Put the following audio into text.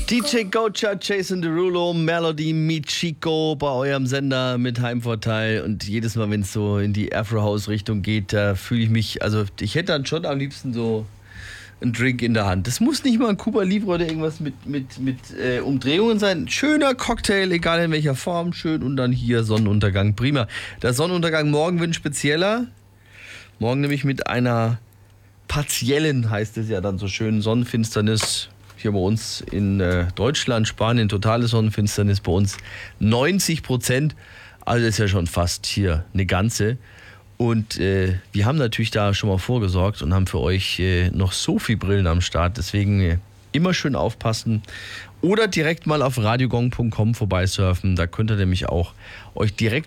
DJ Gocha, Jason Derulo, Melody Meet Chico bei eurem Sender mit Heimvorteil. Und jedes Mal, wenn es so in die Afro-House-Richtung geht, da fühle ich mich, also ich hätte dann schon am liebsten so einen Drink in der Hand. Das muss nicht mal ein Cuba Libre oder irgendwas mit Umdrehungen sein. Schöner Cocktail, egal in welcher Form, schön. Und dann hier Sonnenuntergang, prima. Der Sonnenuntergang morgen wird ein spezieller. Morgen nämlich mit einer partiellen, heißt es ja dann so schön, Sonnenfinsternis. Hier bei uns in Deutschland, Spanien, totale Sonnenfinsternis, bei uns 90%. Also ist ja schon fast hier eine ganze. Und wir haben natürlich da schon mal vorgesorgt und haben für euch noch so viel Brillen am Start. Deswegen immer schön aufpassen. Oder direkt mal auf radiogong.com vorbeisurfen. Da könnt ihr nämlich auch euch direkt